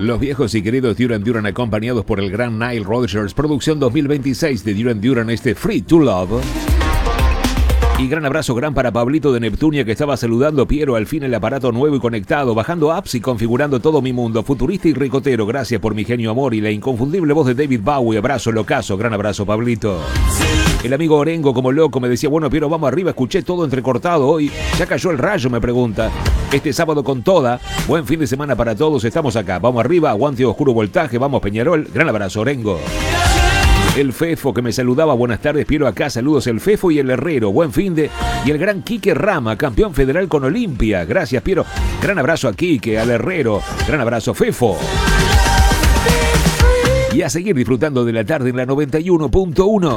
Los viejos y queridos Duran Duran acompañados por el gran Nile Rodgers, producción 2026 de Duran Duran, Free to Love. Y gran abrazo gran para Pablito de Neptunia, que estaba saludando. Piero, al fin el aparato nuevo y conectado, bajando apps y configurando todo mi mundo, futurista y ricotero. Gracias por mi genio amor y la inconfundible voz de David Bowie. Abrazo locazo, gran abrazo Pablito. El amigo Orengo como loco me decía, bueno Piero, vamos arriba, escuché todo entrecortado hoy. ¿Ya cayó el rayo? Me pregunta. Este sábado con toda, buen fin de semana para todos, estamos acá. Vamos arriba, aguante oscuro voltaje, vamos Peñarol. Gran abrazo Orengo. El Fefo que me saludaba, buenas tardes Piero, acá saludos el Fefo y el Herrero, buen fin de... Y el gran Quique Rama, campeón federal con Olimpia, gracias Piero, gran abrazo a Quique, al Herrero, gran abrazo Fefo. Y a seguir disfrutando de la tarde en la 91.1.